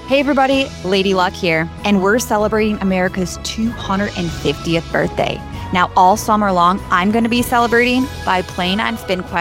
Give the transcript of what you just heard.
Hey everybody, Lady Luck here, and we're celebrating America's 250th birthday. Now, all summer long, I'm going to be celebrating by playing on Spin Quest